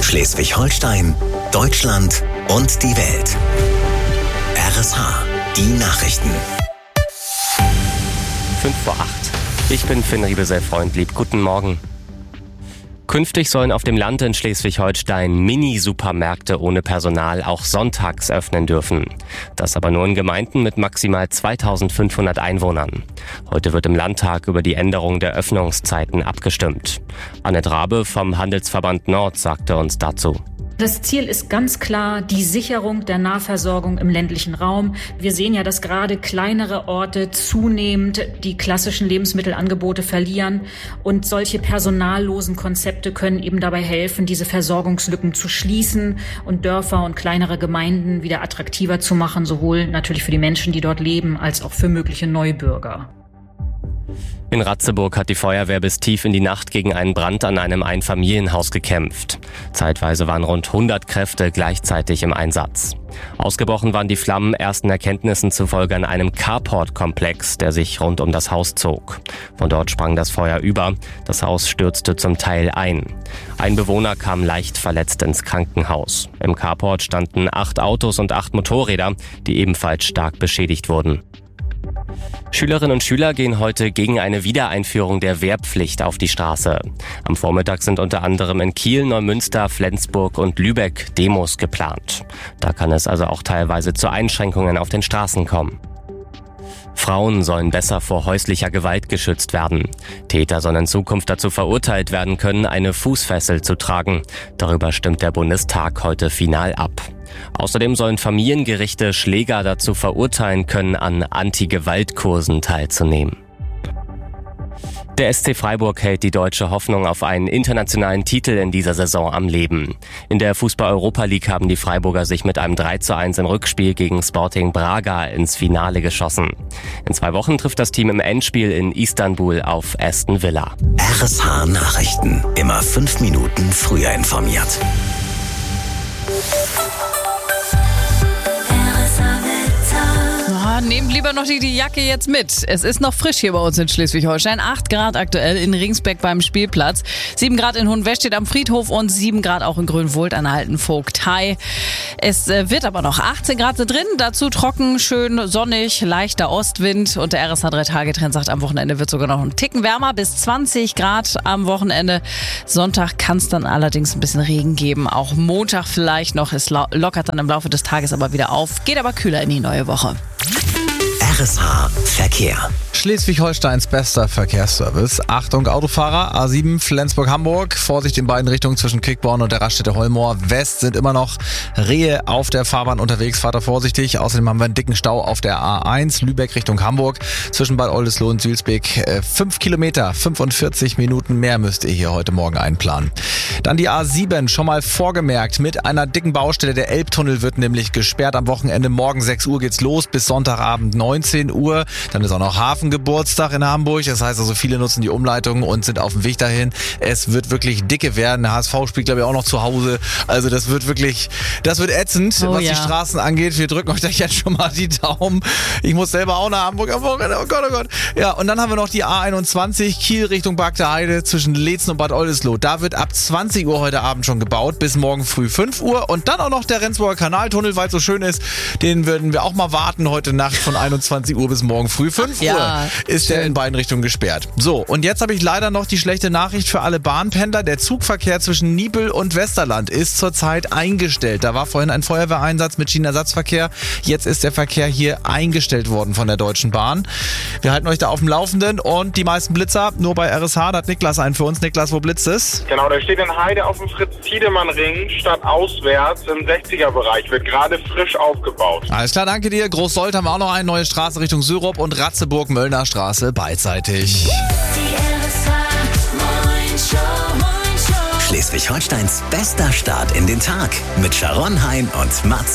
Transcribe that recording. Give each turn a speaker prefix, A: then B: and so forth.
A: Schleswig-Holstein, Deutschland und die Welt. RSH, die Nachrichten.
B: 7:05. Ich bin Finn Riebesell-Freundlieb. Guten Morgen. Künftig sollen auf dem Land in Schleswig-Holstein Mini-Supermärkte ohne Personal auch sonntags öffnen dürfen. Das aber nur in Gemeinden mit maximal 2500 Einwohnern. Heute wird im Landtag über die Änderung der Öffnungszeiten abgestimmt. Annette Rabe vom Handelsverband Nord sagte uns dazu.
C: Das Ziel ist ganz klar die Sicherung der Nahversorgung im ländlichen Raum. Wir sehen ja, dass gerade kleinere Orte zunehmend die klassischen Lebensmittelangebote verlieren. Und solche personallosen Konzepte können eben dabei helfen, diese Versorgungslücken zu schließen und Dörfer und kleinere Gemeinden wieder attraktiver zu machen, sowohl natürlich für die Menschen, die dort leben, als auch für mögliche Neubürger.
B: In Ratzeburg hat die Feuerwehr bis tief in die Nacht gegen einen Brand an einem Einfamilienhaus gekämpft. Zeitweise waren rund 100 Kräfte gleichzeitig im Einsatz. Ausgebrochen waren die Flammen ersten Erkenntnissen zufolge an einem Carport-Komplex, der sich rund um das Haus zog. Von dort sprang das Feuer über. Das Haus stürzte zum Teil ein. Ein Bewohner kam leicht verletzt ins Krankenhaus. Im Carport standen 8 Autos und 8 Motorräder, die ebenfalls stark beschädigt wurden. Schülerinnen und Schüler gehen heute gegen eine Wiedereinführung der Wehrpflicht auf die Straße. Am Vormittag sind unter anderem in Kiel, Neumünster, Flensburg und Lübeck Demos geplant. Da kann es also auch teilweise zu Einschränkungen auf den Straßen kommen. Frauen sollen besser vor häuslicher Gewalt geschützt werden. Täter sollen in Zukunft dazu verurteilt werden können, eine Fußfessel zu tragen. Darüber stimmt der Bundestag heute final ab. Außerdem sollen Familiengerichte Schläger dazu verurteilen können, an Anti-Gewalt-Kursen teilzunehmen. Der SC Freiburg hält die deutsche Hoffnung auf einen internationalen Titel in dieser Saison am Leben. In der Fußball-Europa League haben die Freiburger sich mit einem 3:1 im Rückspiel gegen Sporting Braga ins Finale geschossen. In 2 Wochen trifft das Team im Endspiel in Istanbul auf Aston Villa.
A: RSH Nachrichten. Immer 5 Minuten früher informiert.
D: Nehmt lieber noch die Jacke jetzt mit. Es ist noch frisch hier bei uns in Schleswig-Holstein. 8 Grad aktuell in Ringsbeck beim Spielplatz. 7 Grad in Hohenwestedt am Friedhof und 7 Grad auch in Grünwohlt an der Alten Vogtei. Es wird aber noch 18 Grad drin. Dazu trocken, schön sonnig, leichter Ostwind. Und der RSH 3-Tage-Trend sagt, am Wochenende wird sogar noch ein Ticken wärmer. Bis 20 Grad am Wochenende. Sonntag kann es dann allerdings ein bisschen Regen geben. Auch Montag vielleicht noch. Es lockert dann im Laufe des Tages aber wieder auf. Geht aber kühler in die neue Woche.
A: RSH Verkehr.
E: Schleswig-Holsteins bester Verkehrsservice. Achtung Autofahrer, A7 Flensburg-Hamburg. Vorsicht in beiden Richtungen zwischen Quickborn und der Raststätte Holmoor West sind immer noch Rehe auf der Fahrbahn unterwegs. Fahrt da vorsichtig. Außerdem haben wir einen dicken Stau auf der A1 Lübeck Richtung Hamburg. Zwischen Bad Oldesloe und Sülsbeek 5 Kilometer, 45 Minuten mehr müsst ihr hier heute Morgen einplanen. Dann die A7 schon mal vorgemerkt mit einer dicken Baustelle. Der Elbtunnel wird nämlich gesperrt am Wochenende. Morgen 6 Uhr geht's los bis Sonntagabend 19 Uhr. Dann ist auch noch Hafengeburtstag in Hamburg. Das heißt also, viele nutzen die Umleitung und sind auf dem Weg dahin. Es wird wirklich dicke werden. Der HSV spielt, glaube ich, auch noch zu Hause. Also das wird ätzend, was die Straßen angeht. Wir drücken euch da jetzt schon mal die Daumen. Ich muss selber auch nach Hamburg am Wochenende. Oh Gott, oh Gott. Ja, und dann haben wir noch die A21 Kiel Richtung Bagder Heide zwischen Leetzen und Bad Oldesloe. Da wird ab 20 Uhr heute Abend schon gebaut, bis morgen früh 5 Uhr. Und dann auch noch der Rendsburger Kanaltunnel, weil es so schön ist. Den würden wir auch mal warten heute Nacht von 21 Uhr bis morgen früh 5 Uhr. Ist der in beiden Richtungen gesperrt. So, und jetzt habe ich leider noch die schlechte Nachricht für alle Bahnpendler. Der Zugverkehr zwischen Niepel und Westerland ist zurzeit eingestellt. Da war vorhin ein Feuerwehreinsatz mit Schienenersatzverkehr. Jetzt ist der Verkehr hier eingestellt worden von der Deutschen Bahn. Wir halten euch da auf dem Laufenden und die meisten Blitzer nur bei RSH. Da hat Niklas einen für uns. Niklas, wo blitzt es?
F: Genau, der steht in Heide auf dem Fritz-Tiedemann-Ring, stadtauswärts im 60er-Bereich. Wird gerade frisch aufgebaut.
E: Alles klar, danke dir. Großsold haben wir auch noch eine neue Straße Richtung Syrup und Ratzeburg-Möllner Straße beidseitig.
A: Schleswig-Holsteins bester Start in den Tag mit Sharon Hein und Mats